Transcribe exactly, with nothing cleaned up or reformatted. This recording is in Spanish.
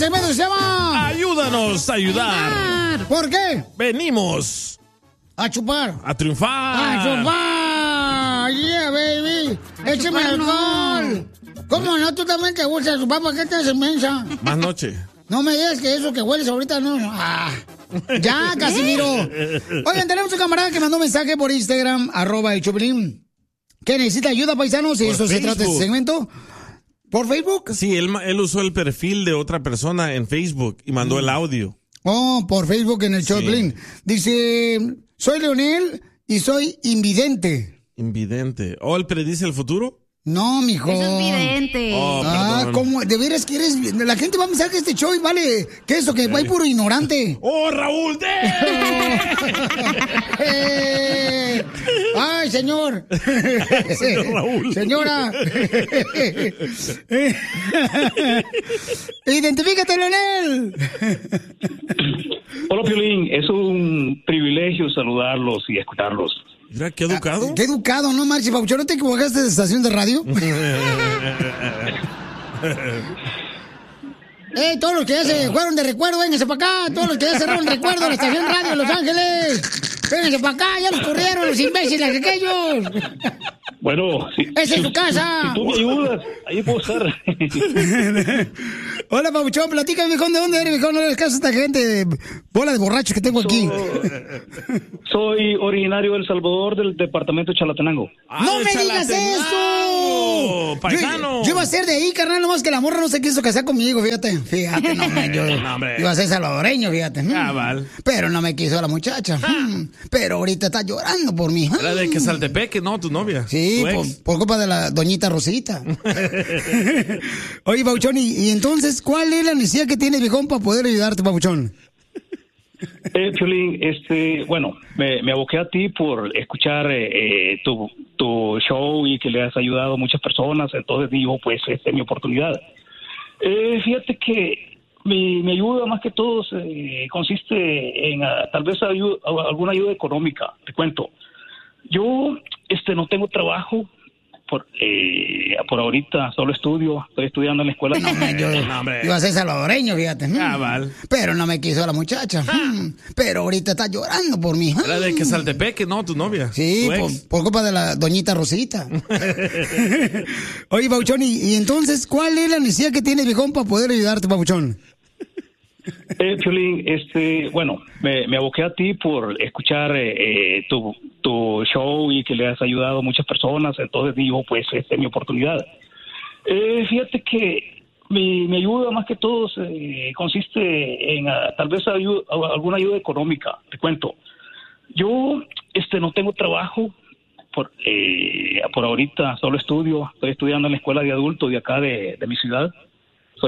segmento que se llama... Ayúdanos a ayudar. ¿Por qué? Venimos a chupar. A triunfar. A chupar. Yeah, baby. Échame alcohol. ¿Cómo no? Tú también te gusta chupar. ¿Por qué te haces mensa? Más noche. No me digas que eso que hueles ahorita no. Ah. Ya, Casimiro. Oigan, tenemos un camarada que mandó un mensaje por Instagram, arroba el Choplin, que necesita ayuda, paisanos, y Por eso se trata de este segmento. ¿Por Facebook? Sí, él, él usó el perfil de otra persona en Facebook y mandó mm. el audio. Oh, por Facebook en el Choplin. Sí. Dice, soy Leonel y soy invidente. Invidente. ¿O oh, él predice el futuro? No, mijo. Eso es vidente. Oh, ah, ¿cómo? ¿De veras que eres? La gente va a pensar que este show vale... ¿Qué es eso? Que hay puro ignorante. ¡Oh, Raúl! De... eh, ¡Ay, señor! señor Raúl. Señora. Identifícate, Leonel. Hola, Piolín. Es un privilegio saludarlos y escucharlos. Mira, qué educado. Ah, qué educado, ¿no, Marchi Paucho? ¿No te equivocaste de estación de radio? ¡Ey, todos los que ya se fueron de recuerdo, vénganse para acá! Todos los que ya cerraron recuerdo en la estación radio de Los Ángeles. Vénganse para acá, ya los corrieron los imbéciles aquellos. Bueno, si, ¡esa es tu casa! Si tú me ayudas, ahí puedo estar. Hola, Pabuchón, platícame, viejón, ¿de dónde eres, viejón? No le hagas caso a esta gente, bola de borrachos que tengo aquí. So, soy originario de El Salvador, del departamento de Chalatenango. Ah, ¡no me digas eso! ¡Paisano! Yo, yo iba a ser de ahí, carnal, nomás que la morra no se quiso casar conmigo, fíjate. Fíjate, no, me, yo no, iba a ser salvadoreño, fíjate. Ah, vale. Pero no me quiso la muchacha. Ah. Pero ahorita está llorando por mí. Era de que Saltepeque, ¿no? Tu novia. Sí, por, por culpa de la doñita Rosita. Oye, Pabuchón, ¿y, y entonces cuál es la necesidad que tienes, viejón, para poder ayudarte, Pabuchón? Eh, Piolín, este, bueno, me, me aboqué a ti por escuchar eh, tu, tu show y que le has ayudado a muchas personas, entonces digo, pues, esta es mi oportunidad. Eh, fíjate que mi, mi ayuda más que todo eh, consiste en uh, tal vez ayuda, alguna ayuda económica, te cuento. Yo este, no tengo trabajo. Por, eh, por ahorita solo estudio, estoy estudiando en la escuela. No, me, yo no, iba a ser salvadoreño, fíjate. Ah, vale. Pero no me quiso la muchacha. Ah. Pero ahorita está llorando por mí. Era de que Saltepeque, ¿no? Tu novia. Sí, tu por, por culpa de la doñita Rosita. Oye, Pabuchón, ¿y, y entonces cuál es la necesidad que tienes, viejón, para poder ayudarte, Pabuchón? Eh, Piolín, este, bueno, me, me aboqué a ti por escuchar eh, tu, tu show y que le has ayudado a muchas personas, entonces digo, pues, esta es mi oportunidad. Eh, fíjate que mi, mi ayuda más que todo eh, consiste en uh, tal vez ayuda, alguna ayuda económica, te cuento. Yo este, no tengo trabajo, por, eh, por ahorita solo estudio, estoy estudiando en la escuela de adultos de acá de, de mi ciudad.